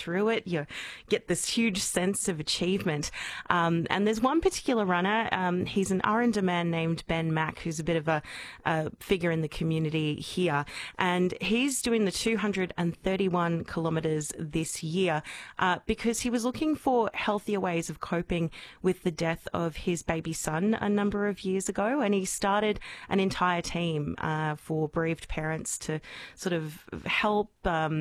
through it, you get this huge sense of achievement. And there's one particular runner, he's an Aranda man named Ben Mack, who's a bit of a figure in the community here. And he's doing the 231 kilometres this year because he was looking for healthier ways of coping with the death of his baby son a number of years ago. And he started an entire team for bereaved parents to sort of help,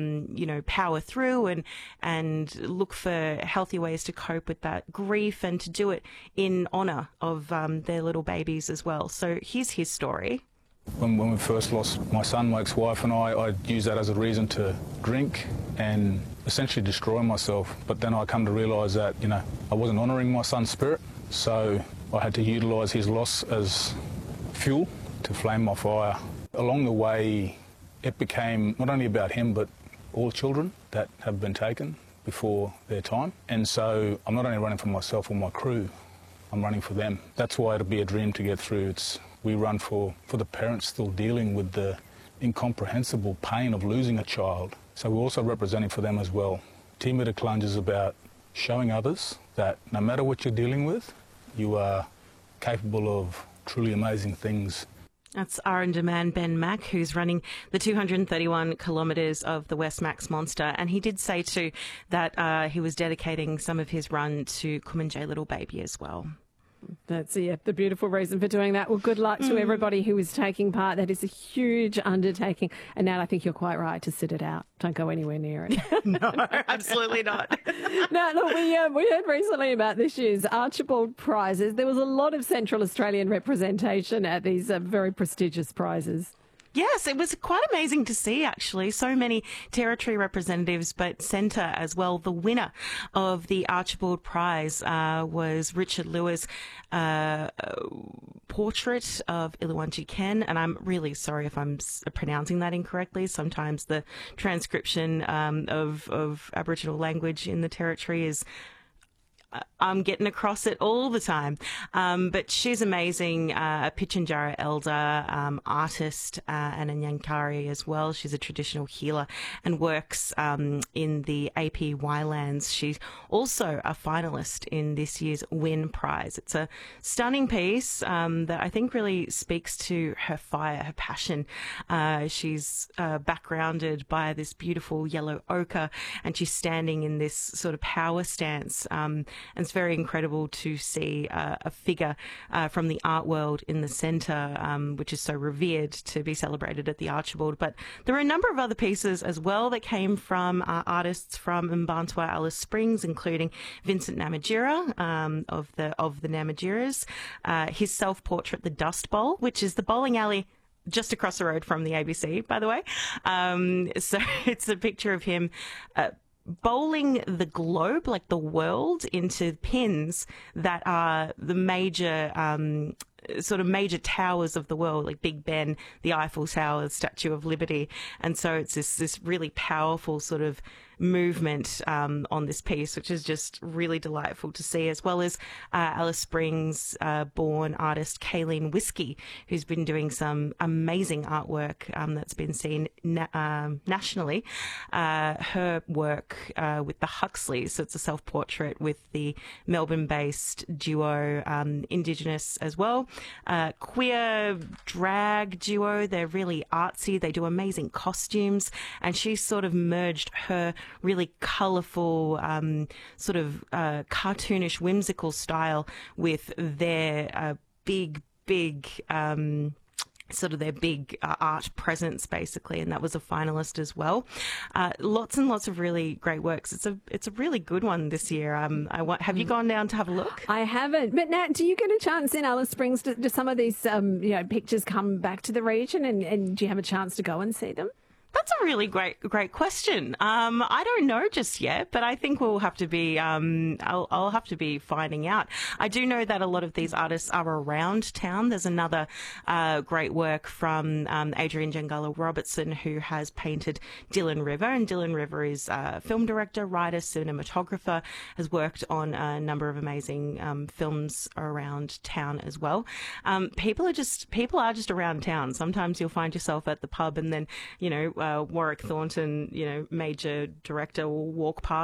power through and look for healthy ways to cope with that grief and to do it in honour of their little babies as well. So here's his story. When we first lost my son, my ex-wife and I used that as a reason to drink and essentially destroy myself. But then I come to realise that, I wasn't honouring my son's spirit, so I had to utilise his loss as fuel to flame my fire. Along the way, it became not only about him, but all children that have been taken before their time. And so I'm not only running for myself or my crew, I'm running for them. That's why it'll be a dream to get through. We run for the parents still dealing with the incomprehensible pain of losing a child. So we're also representing for them as well. Team Meter Clunge is about showing others that no matter what you're dealing with, you are capable of truly amazing things. That's Aranda man Ben Mack, who's running the 231 kilometres of the West Max Monster. And he did say too that he was dedicating some of his run to Kumanjay little baby as well. That's the beautiful reason for doing that. Well, good luck to everybody who is taking part. That is a huge undertaking. And Nat, I think you're quite right to sit it out. Don't go anywhere near it. No, absolutely not. No, look, we heard recently about this year's Archibald Prizes. There was a lot of Central Australian representation at these very prestigious prizes. Yes, it was quite amazing to see, actually. So many territory representatives, but centre as well. The winner of the Archibald Prize was Richard Lewis's portrait of Iluwanji Ken, and I'm really sorry if I'm pronouncing that incorrectly. Sometimes the transcription of Aboriginal language in the territory is... I'm getting across it all the time. But she's amazing, a Pitjantjatjara elder, artist, and a Nyankari as well. She's a traditional healer and works in the AP Ylands. She's also a finalist in this year's Win Prize. It's a stunning piece that I think really speaks to her fire, her passion. She's backgrounded by this beautiful yellow ochre, and she's standing in this sort of power stance. And it's very incredible to see a figure from the art world in the centre, which is so revered, to be celebrated at the Archibald. But there are a number of other pieces as well that came from artists from Mparntwe Alice Springs, including Vincent Namatjira of the Namatjiras, his self-portrait, The Dust Bowl, which is the bowling alley just across the road from the ABC, by the way. So it's a picture of him bowling the globe, like the world, into pins that are the major major towers of the world, like Big Ben, the Eiffel Tower, the Statue of Liberty. And so it's this really powerful sort of movement on this piece, which is just really delightful to see, as well as Alice Springs born artist Kayleen Whiskey, who's been doing some amazing artwork that's been seen nationally. Her work with the Huxleys, so it's a self-portrait with the Melbourne-based duo, Indigenous as well, queer drag duo. They're really artsy. They do amazing costumes, and she's sort of merged her really colourful, cartoonish, whimsical style with their big art presence, basically, and that was a finalist as well. Lots and lots of really great works. It's a really good one this year. Have you gone down to have a look? I haven't. But Nat, do you get a chance in Alice Springs? Do some of these pictures come back to the region, and do you have a chance to go and see them? That's a really great question. I don't know just yet, but I think we'll have to be. I'll have to be finding out. I do know that a lot of these artists are around town. There's another great work from Adrian Jangala Robertson, who has painted Dylan River, and Dylan River is a film director, writer, cinematographer, has worked on a number of amazing films around town as well. People are just around town. Sometimes you'll find yourself at the pub, and then Warwick Thornton, major director, will walk past